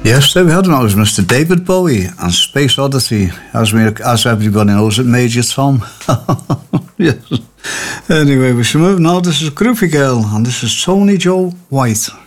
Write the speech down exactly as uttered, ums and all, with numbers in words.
Yes, there we had him. That was Mister David Bowie and Space Oddity, as we, as everybody knows it, Major Tom. Yes. Anyway, we should move now. This is Groovy Girl, and this is Tony Joe White.